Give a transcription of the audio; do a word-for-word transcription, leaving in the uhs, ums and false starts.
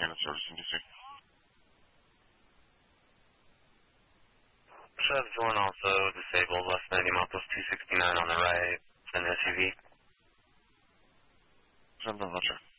mechanic service in D C. Chev's one also disabled, left ninety Mopos two sixty-nine on the right, an S U V. Something, I'll check.